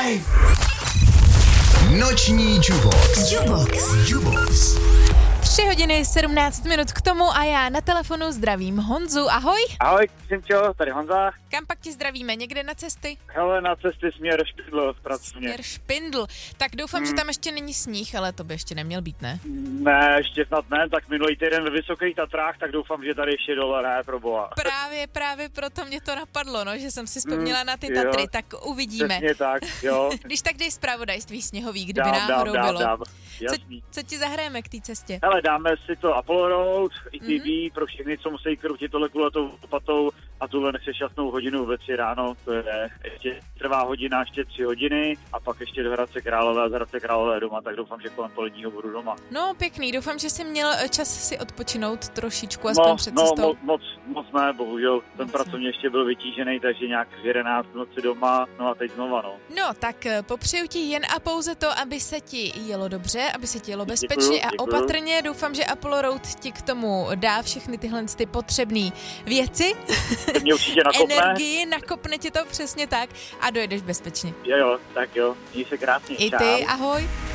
Noční Jubox. 3 hodiny 17 minut k tomu a já na telefonu zdravím Honzu. Ahoj. Ahoj, Cimčo, tady Honza. Kam pak ti zdravíme? Někde na cesty? Hele, na cestě směr Špindl, pracovně. Směr Špindl. Tak doufám, že tam ještě není sníh, ale to by ještě neměl být, ne? Ne, ještě snad ne, tak minulý týden ve Vysokých Tatrách, tak doufám, že tady ještě dole ne, proboha. Právě proto mě to napadlo, no, že jsem si vzpomněla na ty Tatry, jo, tak uvidíme. Přesně tak, jo. Když tak dej zpravodajství sněhový, kdyby náhodou bylo. Dám. Jasný. Co ti zahrajeme k té cestě? Hele, dáme si to Apollo Road, ETV, pro všechny, co musí kroutit tohle kulatou lopatou a tuhle nešťastnou hodinu ve 3 ráno, to je ještě trvá hodina, ještě 3 hodiny a pak ještě do Hradce Králové a z Hradce Králové doma, tak doufám, že kolem poledního budu doma. No, pěkný, doufám, že jsi měl čas si odpočinout trošičku, aspoň před cestou. Moc ne, bohužel, ten pracovně ještě byl vytížený, takže nějak v 11 noci doma, no a teď znova, no. No, tak popřeju ti jen a pouze to, aby se ti jelo dobře, aby se ti jelo bezpečně a opatrně. Doufám, že Apollo Road ti k tomu dá všechny tyhle ty potřebné věci. Mě určitě nakopne. Energii, nakopne ti to přesně tak a dojedeš bezpečně. Jo, tak jo, měj se krásně. I ty, ahoj.